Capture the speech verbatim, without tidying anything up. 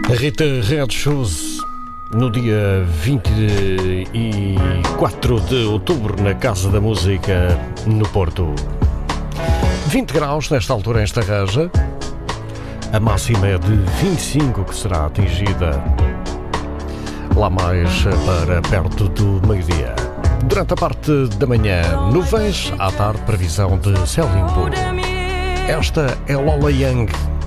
Rita Red Shoes, no dia vinte e quatro de outubro, na Casa da Música, no Porto. vinte graus nesta altura em Estarreja. A máxima é de vinte e cinco, que será atingida lá mais para perto do meio-dia. Durante a parte da manhã, nuvens, à tarde previsão de céu limpo. Esta é Lola Young.